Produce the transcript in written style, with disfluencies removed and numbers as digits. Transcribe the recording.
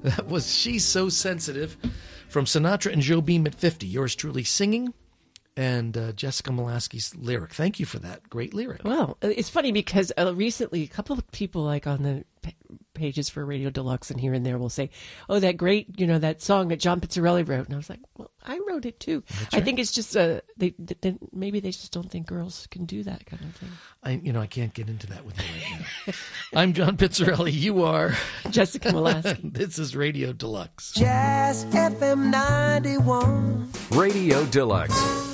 That was She's So Sensitive from Sinatra and Joe Beam at 50. Yours truly singing, and Jessica Molaski's lyric. Thank you for that. Great lyric. Well, it's funny because recently a couple of people like on the pages for Radio Deluxe and here and there will say, oh, that great, that song that John Pizzarelli wrote. And I was like, well, I wrote it too. That's I right. think it's just, maybe they just don't think girls can do that kind of thing. I can't get into that with you right now. I'm John Pizzarelli. You are Jessica Molaski. This is Radio Deluxe. Jazz FM 91. Radio Deluxe.